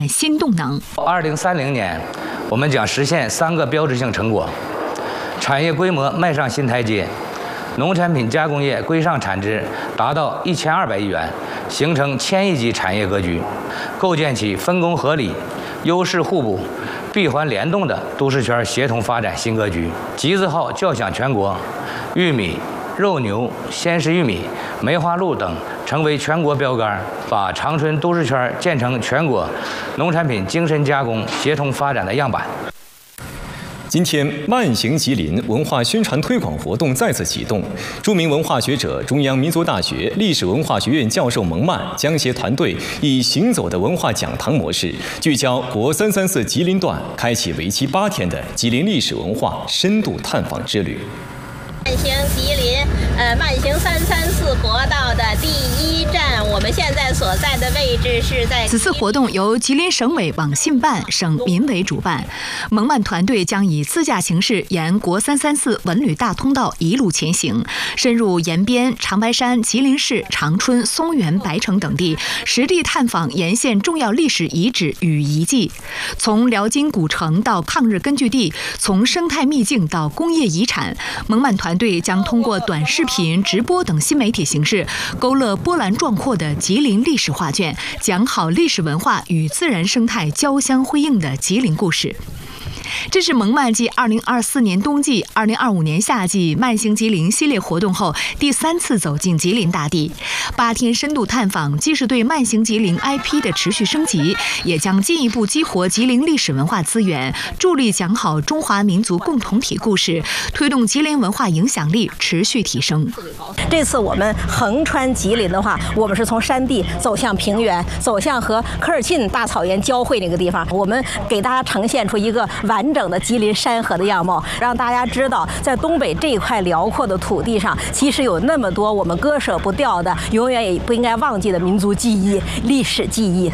新动能。 2030年，我们将实现3个标志性成果：产业规模迈上新台阶，农产品加工业规上产值达到1200亿元，形成1000亿级产业格局，构建起分工合理、优势互补、闭环联动的都市圈协同发展新格局。集字号叫响全国，玉米、肉牛、鲜食玉米、梅花鹿等成为全国标杆，把长春都市圈建成全国农产品精深加工协同发展的样板。 今天，慢行吉林文化宣传推广活动再次启动。著名文化学者、中央民族大学历史文化学院教授蒙曼将携团队以行走的文化讲堂模式，聚焦国334吉林段，开启为期8天的吉林历史文化深度探访之旅。 慢行吉林，慢行334国道的第1站，我们现在所在的位置是在。 此次活动由吉林省委网信办、省民委主办，蒙曼团队将以自驾形式沿国334文旅大通道一路前行，深入延边、长白山、吉林市、长春、松原、白城等地，实地探访沿线重要历史遗址与遗迹。从辽金古城到抗日根据地，从生态秘境到工业遗产，蒙曼团队将通过短视频、直播等新媒体形式，勾勒波澜壮阔的吉林历史画卷，讲好历史文化与自然生态交相辉映的吉林故事。这是蒙曼继2024年冬季、2025年夏季慢行吉林系列活动后第3次走进吉林大地。8天深度探访，既是对慢行吉林 IP 的持续升级，也将进一步激活吉林历史文化资源，助力讲好中华民族共同体故事，推动吉林文化影响力持续提升。 这次我们横穿吉林的话，我们是从山地走向平原，走向和科尔沁大草原交汇那个地方，我们给大家呈现出一个完整的吉林山河的样貌，让大家知道在东北这一块辽阔的土地上，其实有那么多我们割舍不掉的，永远也不应该忘记的民族记忆、历史记忆。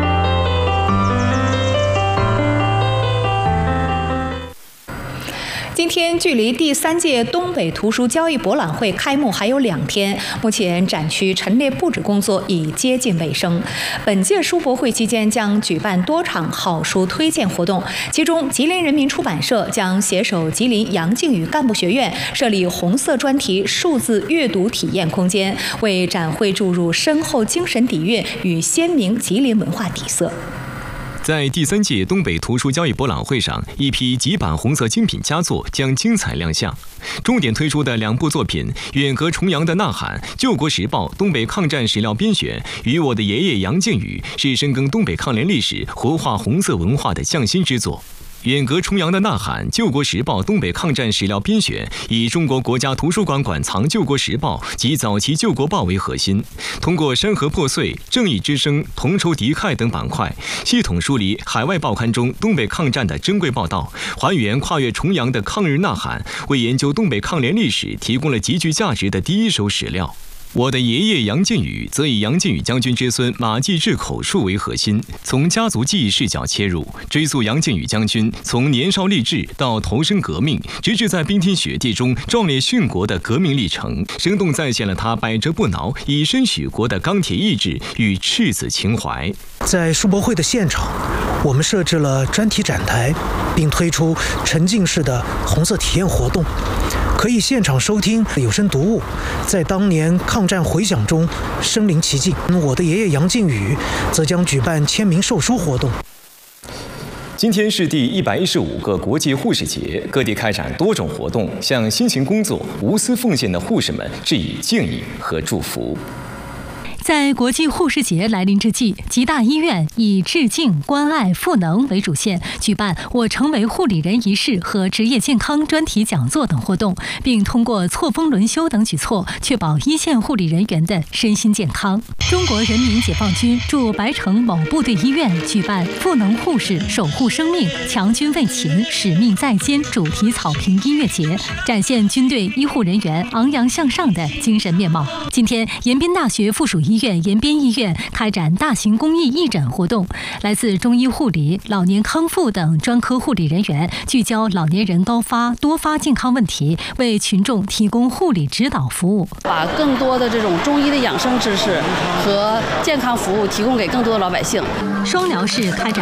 今天距离第3届东北图书交易博览会开幕还有2天，目前展区陈列布置工作已接近尾声。本届书博会期间将举办多场好书推荐活动，其中吉林人民出版社将携手吉林杨靖宇干部学院设立红色专题数字阅读体验空间，为展会注入深厚精神底蕴与鲜明吉林文化底色。 在第3届东北图书交易博览会上，一批几版红色精品佳作将精彩亮相。重点推出的2部作品《远隔重洋的呐喊》《救国时报》东北抗战史料编选与我的爷爷杨靖宇，是深耕东北抗联历史、活化红色文化的匠心之作。远隔重洋的呐喊，《救国时报》东北抗战史料编选以中国国家图书馆馆藏《救国时报》及早期救国报为核心，通过山河破碎、正义之声、同仇敌忾等板块，系统梳理海外报刊中东北抗战的珍贵报道，还原跨越重洋的抗日呐喊，为研究东北抗联历史提供了极具价值的第一手史料。我的爷爷杨靖宇则以杨靖宇将军之孙马继志口述为核心，从家族记忆视角切入，追溯杨靖宇将军从年少立志到投身革命，直至在冰天雪地中壮烈殉国的革命历程，生动再现了他百折不挠、以身许国的钢铁意志与赤子情怀。 在书博会的现场，我们设置了专题展台，并推出沉浸式的红色体验活动，可以现场收听有声读物，在当年抗战回响中身临其境。我的爷爷杨靖宇则将举办签名售书活动。 今天是第115个国际护士节，各地开展多种活动，向辛勤工作、无私奉献的护士们致以敬意和祝福。 在国际护士节来临之际，吉大医院以致敬、关爱、赋能为主线，举办“我成为护理人”仪式和职业健康专题讲座等活动，并通过错峰轮休等举措，确保一线护理人员的身心健康。中国人民解放军驻白城某部队医院举办“赋能护士，守护生命，强军为勤，使命在肩”主题草坪音乐节，展现军队医护人员昂扬向上的精神面貌。今天，延边大学附属医院延边医院开展大型公益义诊活动，来自中医护理、老年康复等专科护理人员聚焦老年人高发多发健康问题，为群众提供护理指导服务， 把更多的这种中医的养生知识和健康服务提供给更多的老百姓。 双辽市开展